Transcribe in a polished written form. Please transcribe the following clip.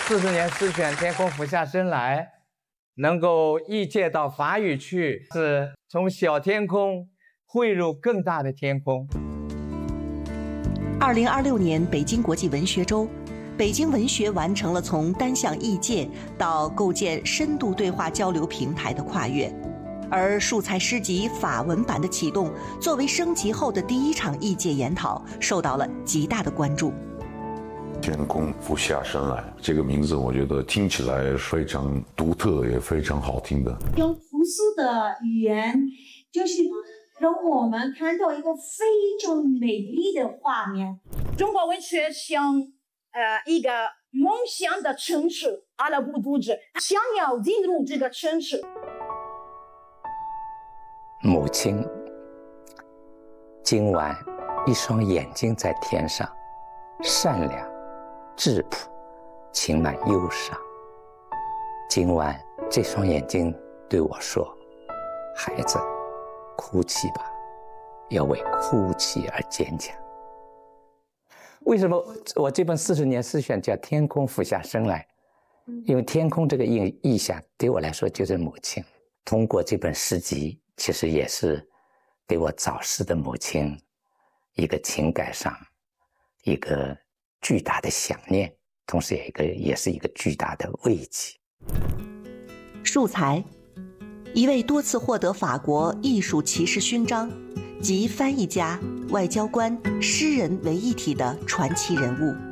40年诗选《天空俯下身来》，能够译介到法语去，是从小天空汇入更大的天空。 2026年北京国际文学周，北京文学完成了从单向译介到构建深度对话交流平台的跨越，而树才诗集法文版的启动，作为升级后的第一场译介研讨，受到了极大的关注。 天空俯下身来，这个名字我觉得听起来非常独特，也非常好听的。 用朴素的语言，就是让我们看到一个非常美丽的画面。 中国文学像一个梦想的城市，阿拉伯读者想要进入这个城市。 母亲，今晚一双眼睛在天上，善良、质朴，情满忧伤。今晚这双眼睛对我说：“孩子，哭泣吧，要为哭泣而坚强。”为什么我这本40年诗选叫《天空俯下身来》？因为天空这个意象对我来说就是母亲。通过这本诗集，其实也是对我早逝的母亲一个情感上一个巨大的想念，同时也是一个巨大的慰藉。 树才，一位多次获得法国艺术骑士勋章及翻译家、外交官、诗人为一体的传奇人物。